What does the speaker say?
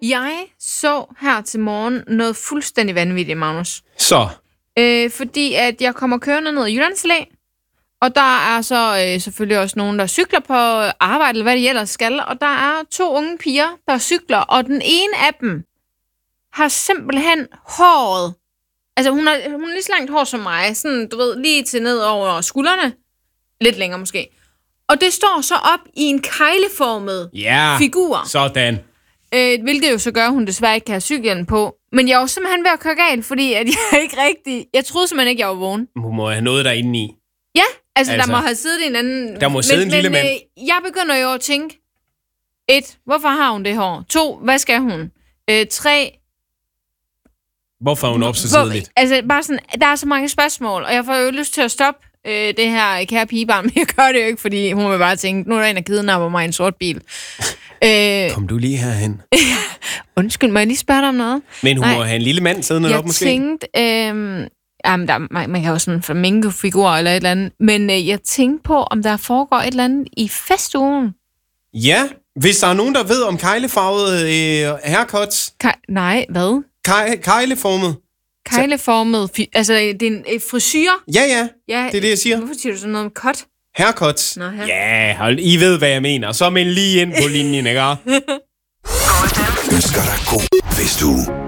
Jeg så her til morgen noget fuldstændig vanvittigt, Magnus. Så. Fordi at jeg kommer kørende ned i Jyllands Allé, og der er så selvfølgelig også nogen, der cykler på arbejde, eller hvad det ellers skal, og der er 2 unge piger, der cykler, og den ene af dem har simpelthen håret. Altså, hun har lige så langt hår som mig, sådan, du ved, lige til ned over skuldrene, lidt længere måske. Og det står så op i en kegleformet figur. Sådan. Hvilket jo så gør, at hun desværre ikke kan have cykelhjelm på. Men jeg var simpelthen ved at køre galt, fordi at jeg ikke rigtig... Jeg troede simpelthen ikke, jeg var vågen. Hun må have noget derinde i. Ja, altså der må have siddet en anden... Der må sidde en lille mand. Jeg begynder jo at tænke... 1. Hvorfor har hun det hår? 2. Hvad skal hun? 3. Hvorfor er hun op så tidligt? Altså bare sådan... Der er så mange spørgsmål, og jeg får jo lyst til at stoppe det her kære pigebarn, men jeg gør det jo ikke, fordi hun vil bare tænke, nu er der en, der kidnapper mig i en sort bil. Kom du lige herhen? Undskyld, må jeg lige spørge dig om noget? Men hun må have en lille mand siddende op, måske? Jeg tænkte, man kan jo sådan en flamingo-figur eller et eller andet, men jeg tænkte på, om der foregår et eller andet i festugen. Ja, hvis der er nogen, der ved om keglefarvede haircuts. Nej, hvad? Kegleformet. Kegleformet, altså det er en frisyr? Ja, det er det, jeg siger. Hvorfor siger du sådan noget om cut? Haircuts. Ja, I ved, hvad jeg mener. Så meld lige ind på linjen, ikke? Ønsker dig god, hvis du